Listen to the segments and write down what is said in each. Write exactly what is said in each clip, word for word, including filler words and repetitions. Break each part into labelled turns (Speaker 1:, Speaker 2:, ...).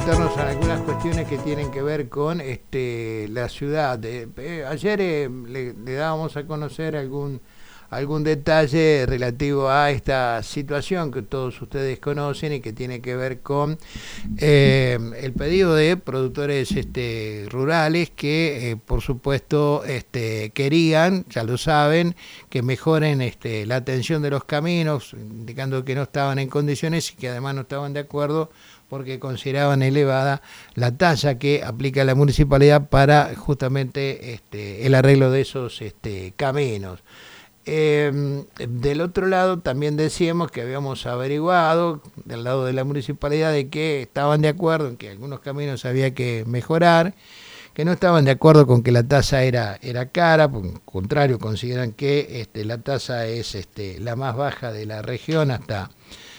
Speaker 1: meternos en algunas cuestiones que tienen que ver con este, la ciudad. Eh, eh, ayer eh, le, le dábamos a conocer algún, algún detalle relativo a esta situación que todos ustedes conocen y que tiene que ver con eh, el pedido de productores este, rurales que, eh, por supuesto, este, querían, ya lo saben, que mejoren este, la atención de los caminos, indicando que no estaban en condiciones y que además no estaban de acuerdo porque consideraban elevada la tasa que aplica la municipalidad para justamente este, el arreglo de esos este, caminos. Eh, del otro lado también decíamos que habíamos averiguado del lado de la municipalidad de que estaban de acuerdo en que algunos caminos había que mejorar, que no estaban de acuerdo con que la tasa era, era cara, por el contrario, consideran que este, la tasa es este, la más baja de la región hasta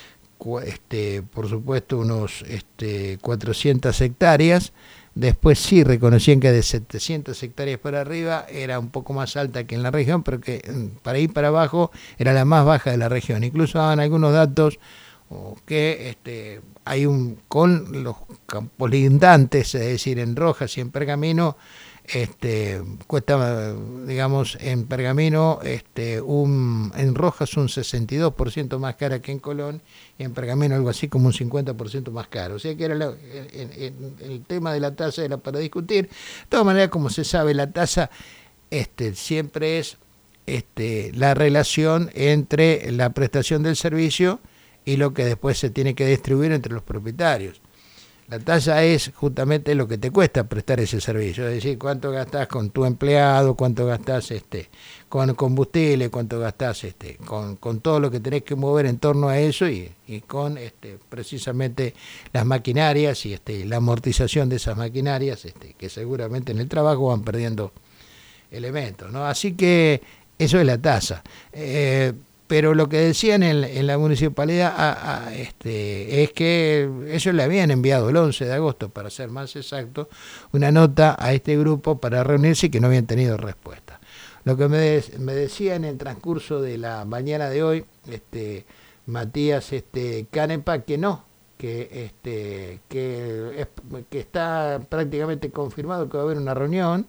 Speaker 1: Este, por supuesto unos este, cuatrocientas hectáreas. Después sí reconocían que de setecientas hectáreas para arriba era un poco más alta que en la región, pero que para ir para abajo era la más baja de la región. Incluso daban algunos datos que este, hay un con los campos lindantes, es decir, en Rojas y en Pergamino, este, cuesta, digamos, en Pergamino, este, un, en Rojas un sesenta y dos por ciento más cara que en Colón, y en Pergamino algo así como un cincuenta por ciento más caro. O sea que era la, el, el, el tema de la tasa era para discutir. De todas maneras, como se sabe, la tasa este, siempre es este, la relación entre la prestación del servicio y lo que después se tiene que distribuir entre los propietarios. La tasa es justamente lo que te cuesta prestar ese servicio, es decir, cuánto gastás con tu empleado, cuánto gastás este, con combustible, cuánto gastás este, con, con todo lo que tenés que mover en torno a eso y, y con este, precisamente las maquinarias y este, la amortización de esas maquinarias, este, que seguramente en el trabajo van perdiendo elementos, ¿no? Así que eso es la tasa. Eh, Pero lo que decían en, en la municipalidad a, a, este, es que ellos le habían enviado el once de agosto, para ser más exacto, una nota a este grupo para reunirse y que no habían tenido respuesta. Lo que me, de, me decía en el transcurso de la mañana de hoy, este, Matías este, Canepa, que no, que, este, que, es, que está prácticamente confirmado que va a haber una reunión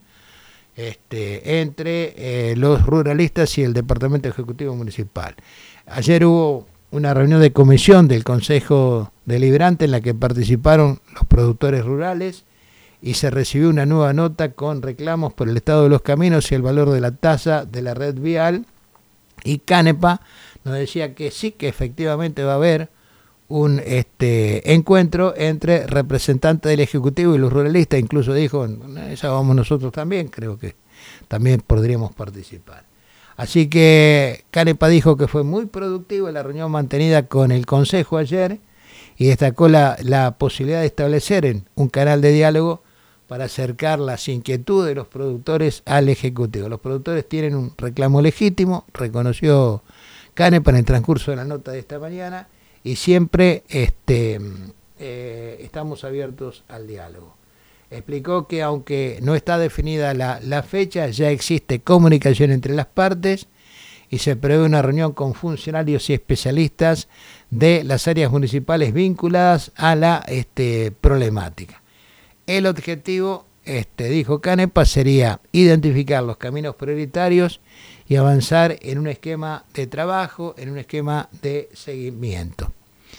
Speaker 1: Este, entre eh, los ruralistas y el Departamento Ejecutivo Municipal. Ayer hubo una reunión de comisión del Consejo Deliberante en la que participaron los productores rurales y se recibió una nueva nota con reclamos por el estado de los caminos y el valor de la tasa de la red vial, y Canepa nos decía que sí, que efectivamente va a haber un este, encuentro entre representantes del Ejecutivo y los ruralistas. Incluso dijo, esa vamos nosotros también, creo que también podríamos participar. Así que Canepa dijo que fue muy productiva la reunión mantenida con el Consejo ayer y destacó la, la posibilidad de establecer en un canal de diálogo para acercar las inquietudes de los productores al Ejecutivo. Los productores tienen un reclamo legítimo, reconoció Canepa en el transcurso de la nota de esta mañana, y siempre este, eh, estamos abiertos al diálogo. Explicó que aunque no está definida la, la fecha, ya existe comunicación entre las partes y se prevé una reunión con funcionarios y especialistas de las áreas municipales vinculadas a la este, problemática. El objetivo, este, dijo Canepa, sería identificar los caminos prioritarios y avanzar en un esquema de trabajo, en un esquema de seguimiento.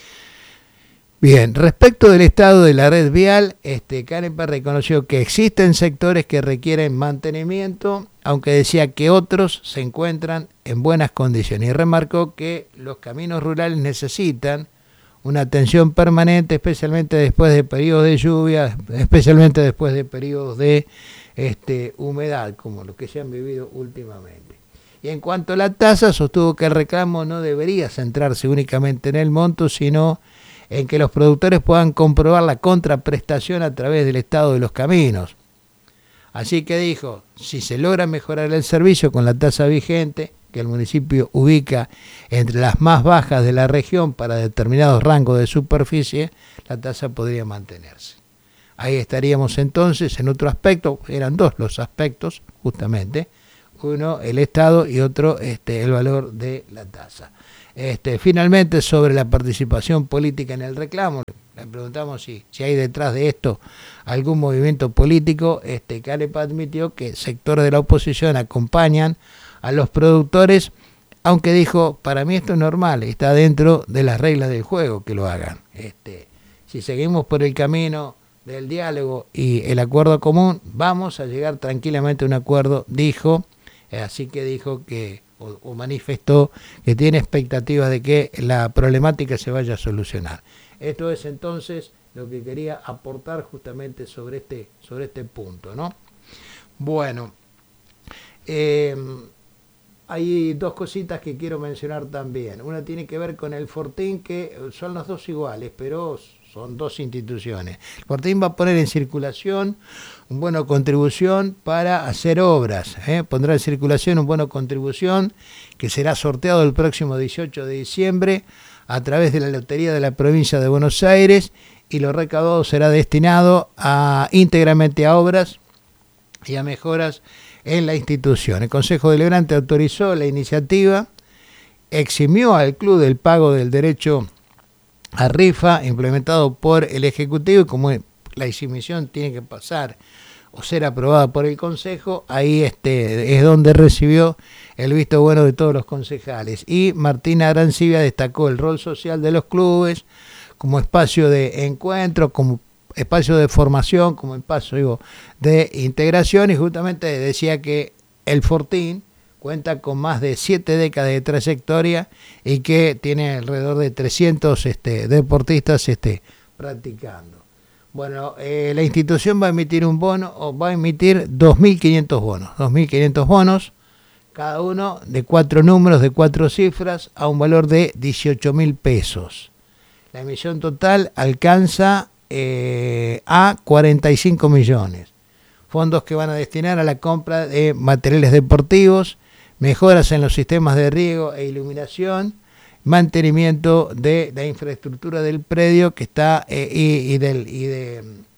Speaker 1: Bien, respecto del estado de la red vial, este, Canepa reconoció que existen sectores que requieren mantenimiento, aunque decía que otros se encuentran en buenas condiciones, y remarcó que los caminos rurales necesitan una atención permanente, especialmente después de periodos de lluvia, especialmente después de periodos de este, humedad, como los que se han vivido últimamente. Y en cuanto a la tasa, sostuvo que el reclamo no debería centrarse únicamente en el monto, sino en que los productores puedan comprobar la contraprestación a través del estado de los caminos. Así que dijo, si se logra mejorar el servicio con la tasa vigente, que el municipio ubica entre las más bajas de la región para determinados rangos de superficie, la tasa podría mantenerse. Ahí estaríamos entonces en otro aspecto, eran dos los aspectos justamente, uno el estado y otro este, el valor de la tasa. Este, finalmente, sobre la participación política en el reclamo, Le preguntamos si, si hay detrás de esto algún movimiento político. Este, Canepa admitió que sectores de la oposición acompañan a los productores, aunque dijo, para mí esto es normal, está dentro de las reglas del juego que lo hagan. Este, si seguimos por el camino del diálogo y el acuerdo común, vamos a llegar tranquilamente a un acuerdo, dijo. Así que dijo que, o, o manifestó que tiene expectativas de que la problemática se vaya a solucionar. Esto es entonces lo que quería aportar justamente sobre este, sobre este punto, ¿no? Bueno, eh, hay dos cositas que quiero mencionar también. Una tiene que ver con el Fortín, que son los dos iguales, pero son dos instituciones. El Fortín va a poner en circulación un bono contribución para hacer obras. ¿eh? Pondrá en circulación un bono contribución que será sorteado el próximo dieciocho de diciembre a través de la Lotería de la Provincia de Buenos Aires, y lo recaudado será destinado a, íntegramente a obras y a mejoras en la institución. El Consejo Deliberante autorizó la iniciativa, eximió al club del pago del derecho a rifa implementado por el Ejecutivo, y como la exhibición tiene que pasar o ser aprobada por el Consejo, ahí este es donde recibió el visto bueno de todos los concejales. Y Martina Arancibia destacó el rol social de los clubes como espacio de encuentro, como espacio de formación, como espacio digo, de integración, y justamente decía que el Fortín cuenta con más de siete décadas de trayectoria y que tiene alrededor de trescientos este, deportistas este, practicando. Bueno, eh, la institución va a emitir un bono, o va a emitir dos mil quinientos bonos, dos mil quinientos bonos, cada uno de cuatro números, de cuatro cifras, a un valor de dieciocho mil pesos. La emisión total alcanza eh, a cuarenta y cinco millones. Fondos que van a destinar a la compra de materiales deportivos, mejoras en los sistemas de riego e iluminación, mantenimiento de la infraestructura del predio que está eh, y, y, del, y de,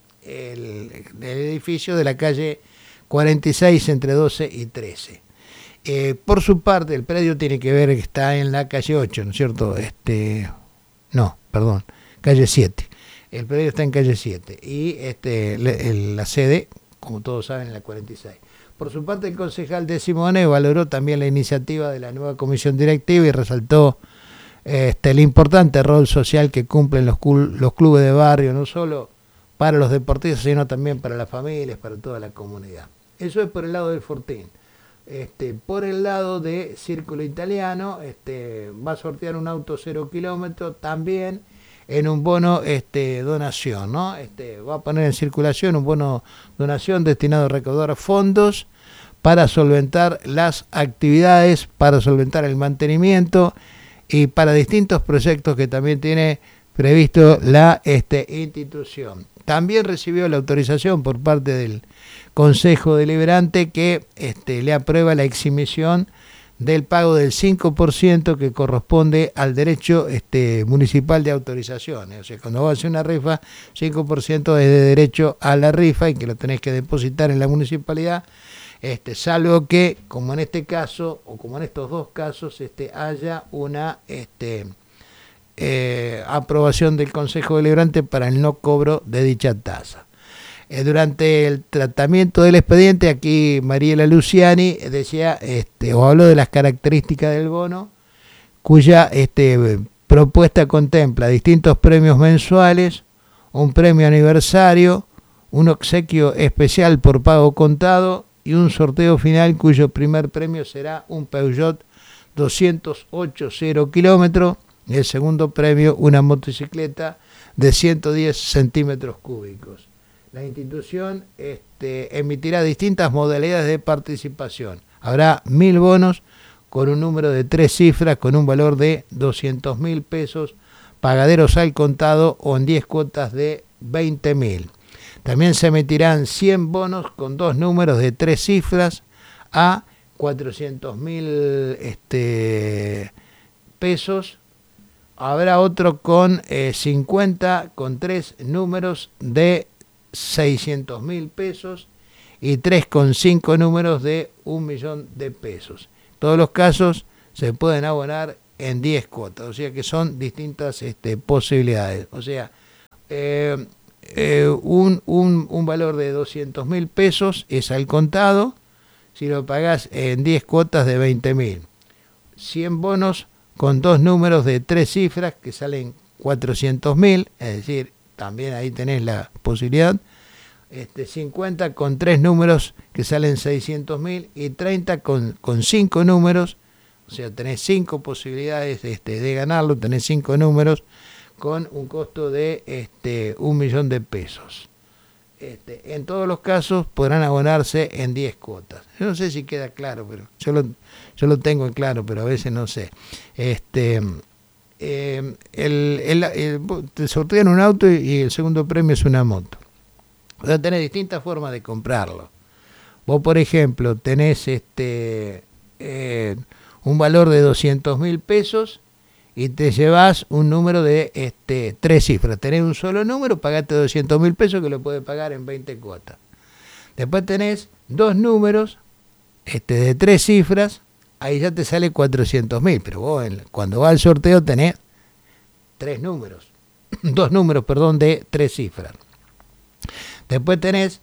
Speaker 1: el, del edificio de la calle cuarenta y seis entre doce y trece. Eh, por su parte, el predio tiene que ver que está en la calle ocho, ¿no es cierto? Este, no, perdón, calle siete. El predio está en calle siete y este, le, la sede, como todos saben, en la cuarenta y seis. Por su parte, el concejal de Simone valoró también la iniciativa de la nueva comisión directiva y resaltó este, el importante rol social que cumplen los, los clubes de barrio, no solo para los deportistas, sino también para las familias, para toda la comunidad. Eso es por el lado del Fortín. Este, por el lado de Círculo Italiano, este, va a sortear un auto cero kilómetros también en un bono este, donación, ¿no? Este, va a poner en circulación un bono donación destinado a recaudar fondos para solventar las actividades, para solventar el mantenimiento y para distintos proyectos que también tiene previsto la este, institución. También recibió la autorización por parte del Consejo Deliberante que este, le aprueba la exhibición del pago del cinco por ciento que corresponde al derecho este, municipal de autorizaciones. O sea, cuando vas a hacer una rifa, cinco por ciento es de derecho a la rifa y que lo tenés que depositar en la municipalidad, este, salvo que, como en este caso, o como en estos dos casos, este, haya una este, eh, aprobación del Consejo Deliberante para el no cobro de dicha tasa. Durante el tratamiento del expediente, aquí Mariela Luciani decía, este, o habló de las características del bono, cuya este, propuesta contempla distintos premios mensuales, un premio aniversario, un obsequio especial por pago contado y un sorteo final cuyo primer premio será un Peugeot doscientos ocho cero kilómetros y el segundo premio una motocicleta de ciento diez centímetros cúbicos. La institución este, emitirá distintas modalidades de participación. Habrá mil bonos con un número de tres cifras con un valor de doscientos mil pesos, pagaderos al contado o en diez cuotas de veinte mil. También se emitirán cien bonos con dos números de tres cifras a cuatrocientos mil este, pesos. Habrá otro con eh, cincuenta con tres números de seiscientos mil pesos y tres con cinco números de un millón de pesos. Todos los casos se pueden abonar en diez cuotas, o sea que son distintas este, posibilidades. O sea, eh, eh, un, un, un valor de doscientos mil pesos es al contado, si lo pagás en diez cuotas de veinte mil. cien bonos con dos números de tres cifras que salen cuatrocientos mil, es decir, también ahí tenés la posibilidad. Este, cincuenta con tres números que salen seiscientos mil y treinta con, con cinco números, o sea, tenés cinco posibilidades este, de ganarlo, tenés cinco números con un costo de este, un millón de pesos. Este, en todos los casos podrán abonarse en diez cuotas. Yo no sé si queda claro, pero yo lo, yo lo tengo en claro, pero a veces no sé. Este, eh, el, el, el, te sortean un auto y, y el segundo premio es una moto. O sea, tenés distintas formas de comprarlo. Vos, por ejemplo, tenés este eh, un valor de doscientos mil pesos y te llevas un número de este tres cifras. Tenés un solo número, pagaste doscientos mil pesos que lo podés pagar en veinte cuotas. Después tenés dos números este, de tres cifras, ahí ya te sale cuatrocientos mil. Pero vos, cuando va al sorteo, tenés tres números. Dos números, perdón, de tres cifras. Después tenés,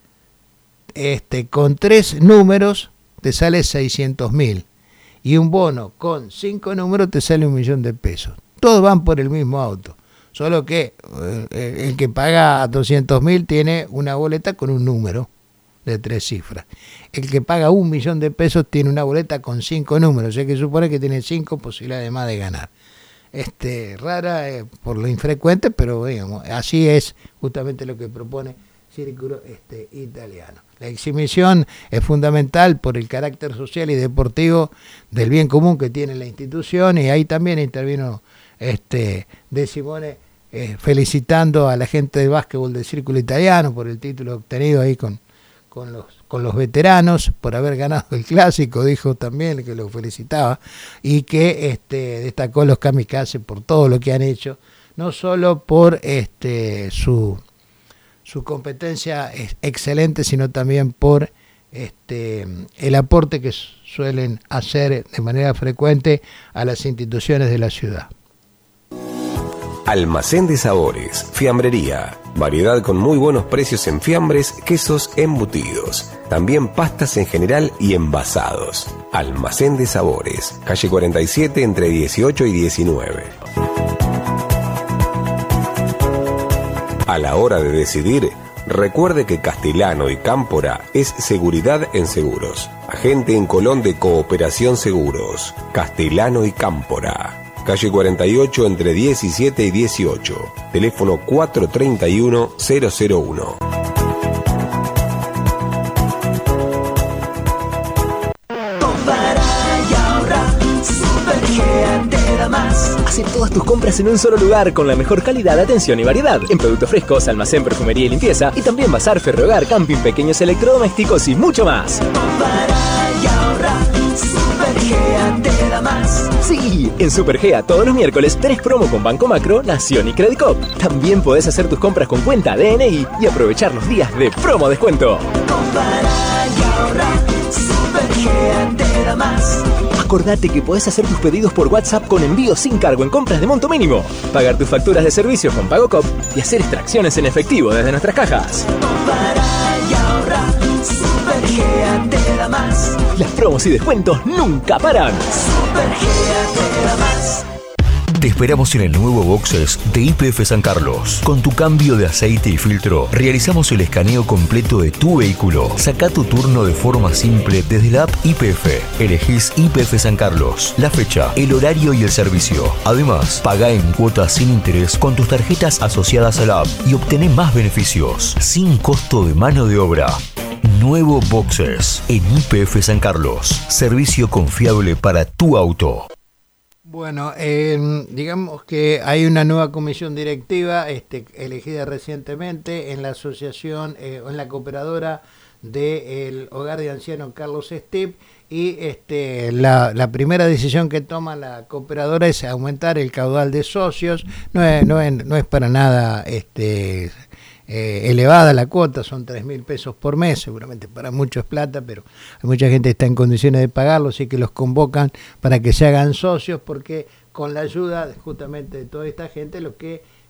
Speaker 1: este, con tres números te sale seiscientos mil. Y un bono con cinco números te sale un millón de pesos. Todos van por el mismo auto. Solo que eh, el que paga doscientos mil tiene una boleta con un número de tres cifras. El que paga un millón de pesos tiene una boleta con cinco números. O sea que supone que tiene cinco posibilidades más de ganar. Este, rara eh, por lo infrecuente, pero digamos, así es justamente lo que propone Círculo este, Italiano. La exhibición es fundamental por el carácter social y deportivo del bien común que tiene la institución, y ahí también intervino este, De Simone eh, felicitando a la gente de básquetbol del Círculo Italiano por el título obtenido ahí con, con, los, con los veteranos, por haber ganado el clásico, dijo también que lo felicitaba, y que este, destacó los kamikaze por todo lo que han hecho, no solo por este, su... su competencia es excelente, sino también por este, el aporte que suelen hacer de manera frecuente a las instituciones de la ciudad.
Speaker 2: Almacén de Sabores, fiambrería, variedad con muy buenos precios en fiambres, quesos, embutidos, también pastas en general y envasados. Almacén de Sabores, calle cuarenta y siete entre dieciocho y diecinueve. A la hora de decidir, recuerde que Castellano y Cámpora es seguridad en seguros. Agente en Colón de Cooperación Seguros. Castellano y Cámpora. Calle cuarenta y ocho entre diecisiete y dieciocho. Teléfono cuatro treinta y uno cero cero uno.
Speaker 3: Hace todas tus compras en un solo lugar con la mejor calidad, atención y variedad. En productos frescos, almacén, perfumería y limpieza. Y también bazar, ferrohogar, camping, pequeños electrodomésticos y mucho más. Compara y ahorra, Supergea te da más. Sí, en Supergea todos los miércoles tenés promo con Banco Macro, Nación y Credicop. También podés hacer tus compras con cuenta D N I y aprovechar los días de promo descuento. Compara y ahorra, Supergea te da más. Acordate que podés hacer tus pedidos por WhatsApp con envío sin cargo en compras de monto mínimo, pagar tus facturas de servicios con PagoCop y hacer extracciones en efectivo desde nuestras cajas. Compara y ahorra, Supergea te da más. Las promos y descuentos nunca paran. Supergea te da más.
Speaker 4: Te esperamos en el nuevo Boxes de Y P F San Carlos. Con tu cambio de aceite y filtro, realizamos el escaneo completo de tu vehículo. Saca tu turno de forma simple desde la app Y P F. Elegís Y P F San Carlos, la fecha, el horario y el servicio. Además, paga en cuotas sin interés con tus tarjetas asociadas a la app y obtené más beneficios, sin costo de mano de obra. Nuevo Boxes en Y P F San Carlos. Servicio confiable para tu auto.
Speaker 1: Bueno, eh, digamos que hay una nueva comisión directiva este, elegida recientemente en la asociación eh, o en la cooperadora del Hogar de Ancianos Carlos Estep, y este, la, la primera decisión que toma la cooperadora es aumentar el caudal de socios. No es, no es, no es para nada este, eh, elevada la cuota, son tres mil pesos por mes, seguramente para muchos es plata, pero hay mucha gente que está en condiciones de pagarlo, así que los convocan para que se hagan socios, porque con la ayuda justamente de toda esta gente lo que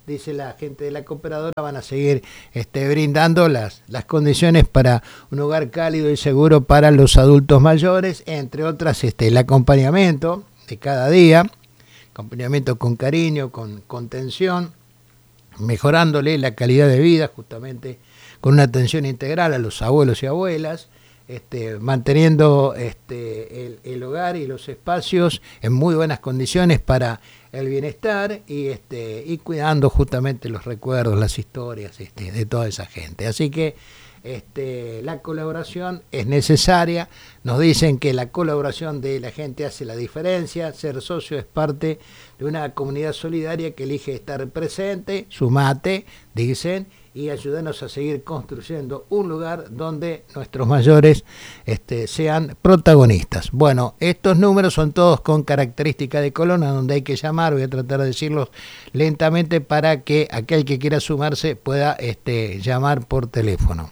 Speaker 1: dice la gente de la cooperadora, van a seguir este, brindando las, las condiciones para un hogar cálido y seguro para los adultos mayores, entre otras este, el acompañamiento de cada día, acompañamiento con cariño, con contención, mejorándole la calidad de vida justamente con una atención integral a los abuelos y abuelas, este, manteniendo este, el, el hogar y los espacios en muy buenas condiciones para el bienestar y, este, y cuidando justamente los recuerdos, las historias este, de toda esa gente. Así que este, la colaboración es necesaria. Nos dicen que la colaboración de la gente hace la diferencia. Ser socio es parte de una comunidad solidaria que elige estar presente. Sumate, dicen, y ayúdanos a seguir construyendo un lugar donde nuestros mayores este, sean protagonistas. Bueno, estos números son todos con característica de Colón, a donde hay que llamar. Voy a tratar de decirlos lentamente para que aquel que quiera sumarse pueda este, llamar por teléfono.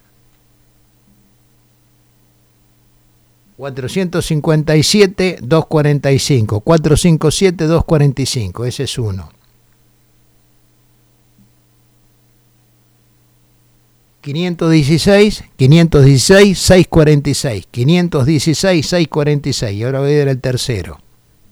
Speaker 1: cuatrocientos cincuenta y siete, doscientos cuarenta y cinco, cuatrocientos cincuenta y siete, doscientos cuarenta y cinco, ese es uno. quinientos dieciséis, quinientos dieciséis, seiscientos cuarenta y seis, quinientos dieciséis, seiscientos cuarenta y seis, y ahora voy a ver el tercero.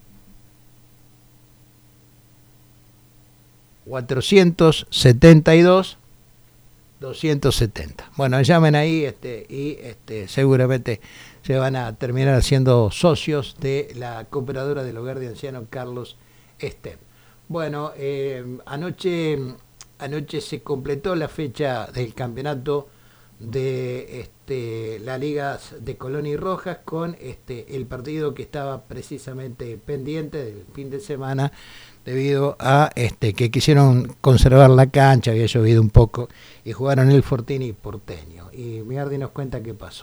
Speaker 1: cuatrocientos setenta y dos, doscientos setenta. Bueno, llamen ahí este, y este, seguramente se van a terminar siendo socios de la cooperadora del hogar de ancianos Carlos Estep. Bueno, eh, anoche... Anoche se completó la fecha del campeonato de este, la Liga de Colón y Rojas con este, el partido que estaba precisamente pendiente del fin de semana debido a este, que quisieron conservar la cancha, había llovido un poco y jugaron el Fortini Porteño. Y Miardi nos cuenta qué pasó.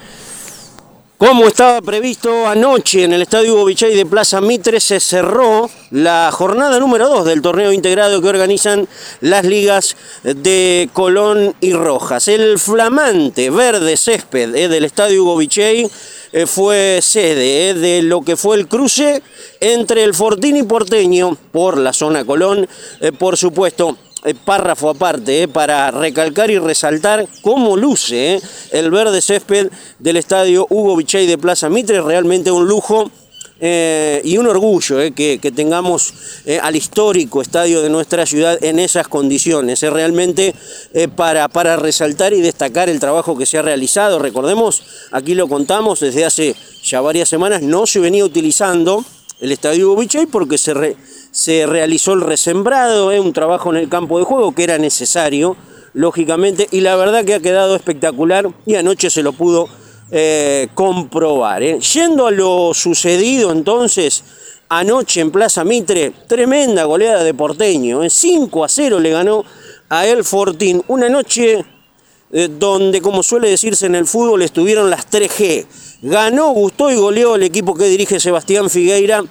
Speaker 5: Como estaba previsto anoche en el Estadio Hugo Vichay de Plaza Mitre, se cerró la jornada número dos del torneo integrado que organizan las ligas de Colón y Rojas. El flamante verde césped eh, del Estadio Hugo Vichay eh, fue sede eh, de lo que fue el cruce entre el Fortini Porteño por la zona Colón, eh, por supuesto. Eh, párrafo aparte, eh, para recalcar y resaltar cómo luce eh, el verde césped del Estadio Hugo Vichay de Plaza Mitre. Realmente un lujo eh, y un orgullo eh, que, que tengamos eh, al histórico estadio de nuestra ciudad en esas condiciones. Eh, realmente eh, para, para resaltar y destacar el trabajo que se ha realizado. Recordemos, aquí lo contamos, desde hace ya varias semanas no se venía utilizando el Estadio Hugo Vichay porque se... Re, Se realizó el resembrado, eh, un trabajo en el campo de juego que era necesario, lógicamente, y la verdad que ha quedado espectacular y anoche se lo pudo eh, comprobar. Eh. Yendo a lo sucedido entonces, anoche en Plaza Mitre, tremenda goleada de Porteño, eh, cinco a cero le ganó a el Fortín, una noche eh, donde, como suele decirse en el fútbol, estuvieron las tres G. Ganó, gustó y goleó el equipo que dirige Sebastián Figueira.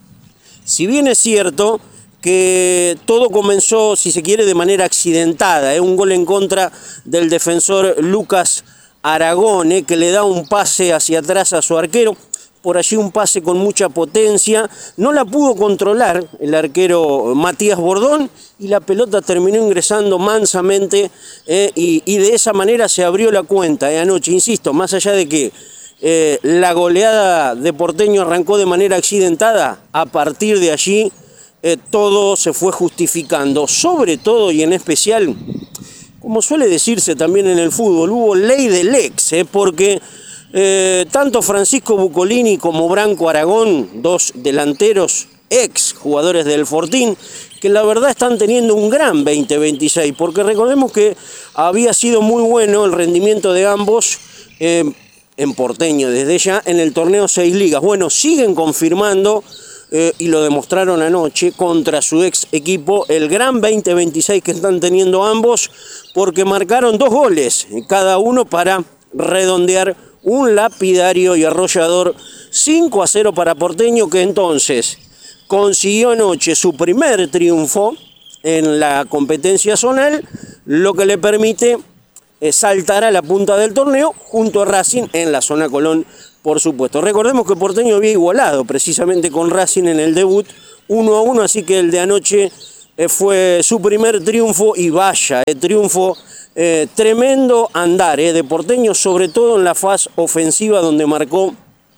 Speaker 5: Si bien es cierto que todo comenzó, si se quiere, de manera accidentada, ¿eh? Un gol en contra del defensor Lucas Aragón, ¿eh? que le da un pase hacia atrás a su arquero, por allí un pase con mucha potencia, no la pudo controlar el arquero Matías Bordón y la pelota terminó ingresando mansamente ¿eh? y, y de esa manera se abrió la cuenta ¿eh? anoche, insisto, más allá de que Eh, la goleada de Porteño arrancó de manera accidentada, a partir de allí eh, todo se fue justificando, sobre todo y en especial, como suele decirse también en el fútbol, hubo ley del ex, eh, porque eh, tanto Francisco Bucolini como Branco Aragón, dos delanteros ex jugadores del Fortín, que la verdad están teniendo un gran veinte veintiséis, porque recordemos que había sido muy bueno el rendimiento de ambos, eh, en Porteño desde ya en el torneo Seis Ligas. Bueno, siguen confirmando eh, y lo demostraron anoche contra su ex equipo el gran veinte veintiséis que están teniendo ambos, porque marcaron dos goles cada uno para redondear un lapidario y arrollador cinco a cero para Porteño, que entonces consiguió anoche su primer triunfo en la competencia zonal, lo que le permite saltar a la punta del torneo junto a Racing en la zona Colón, por supuesto. Recordemos que Porteño había igualado precisamente con Racing en el debut uno a uno, así que el de anoche eh, fue su primer triunfo y vaya, eh, triunfo, eh, tremendo andar eh, de Porteño, sobre todo en la fase ofensiva donde marcó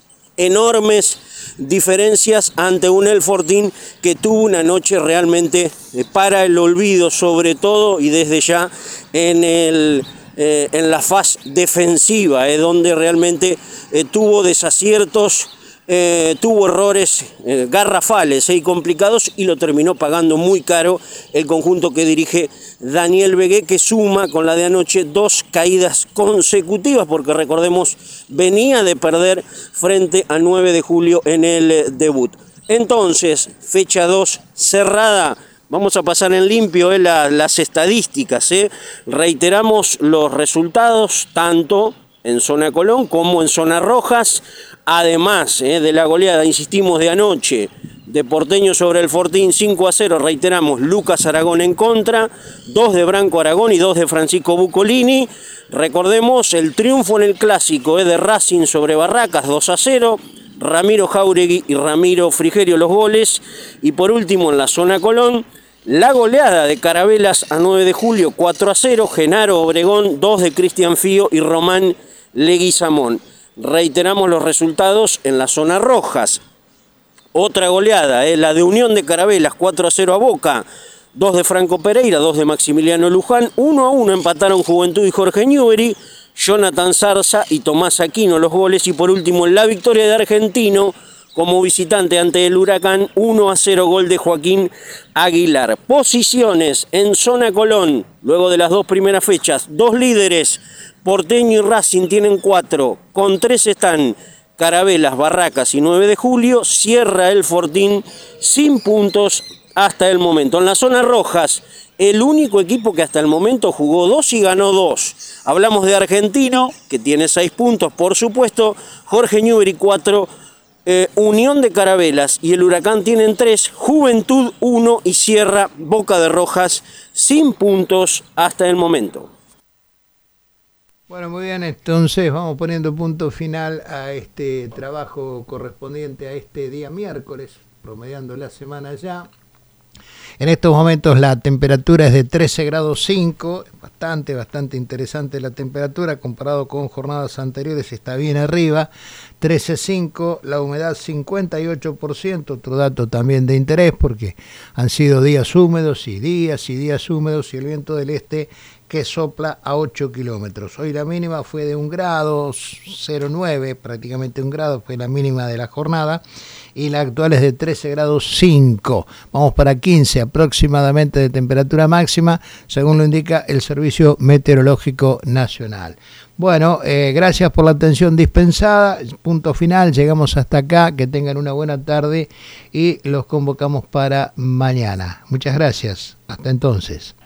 Speaker 5: enormes diferencias ante un El Fortín que tuvo una noche realmente eh, para el olvido, sobre todo y desde ya en el... Eh, en la fase defensiva, eh, donde realmente eh, tuvo desaciertos, eh, tuvo errores eh, garrafales eh, y complicados, y lo terminó pagando muy caro el conjunto que dirige Daniel Vegué, que suma con la de anoche dos caídas consecutivas, porque recordemos venía de perder frente a nueve de julio en el eh, debut. Entonces, fecha dos cerrada. Vamos a pasar en limpio eh, la, las estadísticas. Eh. Reiteramos los resultados tanto en zona Colón como en zona Rojas. Además eh, de la goleada, insistimos, de anoche de Porteño sobre el Fortín cinco a cero. Reiteramos, Lucas Aragón en contra, dos de Branco Aragón y dos de Francisco Bucolini. Recordemos el triunfo en el clásico eh, de Racing sobre Barracas dos a cero. Ramiro Jauregui y Ramiro Frigerio los goles. Y por último en la zona Colón, la goleada de Carabelas a nueve de julio cuatro a cero, Genaro Obregón, dos de Cristian Fío y Román Leguizamón. Reiteramos los resultados en las zonas rojas. Otra goleada, eh, la de Unión de Carabelas, cuatro a cero a Boca, dos de Franco Pereira, dos de Maximiliano Luján, uno a uno empataron Juventud y Jorge Newbery, Jonathan Zarza y Tomás Aquino los goles. Y por último la victoria de Argentino como visitante ante el Huracán, uno a cero, gol de Joaquín Aguilar. Posiciones en zona Colón, luego de las dos primeras fechas, dos líderes, Porteño y Racing tienen cuatro, con tres están Carabelas, Barracas y nueve de julio, cierra el Fortín sin puntos hasta el momento. En las zonas rojas, el único equipo que hasta el momento jugó dos y ganó dos. Hablamos de Argentino, que tiene seis puntos, por supuesto, Jorge Newbery cuatro, Eh, Unión de Carabelas y el Huracán tienen tres, Juventud uno y cierra Boca de Rojas sin puntos hasta el momento.
Speaker 1: Bueno, muy bien, entonces vamos poniendo punto final a este trabajo correspondiente a este día miércoles, promediando la semana ya. En estos momentos la temperatura es de trece grados cinco, bastante, bastante interesante la temperatura, comparado con jornadas anteriores está bien arriba, trece cinco, la humedad cincuenta y ocho por ciento, otro dato también de interés porque han sido días húmedos y días y días húmedos y el viento del este que sopla a ocho kilómetros. Hoy la mínima fue de un grado, cero coma nueve, prácticamente un grado fue la mínima de la jornada, y la actual es de trece grados cinco. Vamos para quince aproximadamente de temperatura máxima, según lo indica el Servicio Meteorológico Nacional. Bueno, eh, gracias por la atención dispensada. Punto final, llegamos hasta acá. Que tengan una buena tarde y los convocamos para mañana. Muchas gracias. Hasta entonces.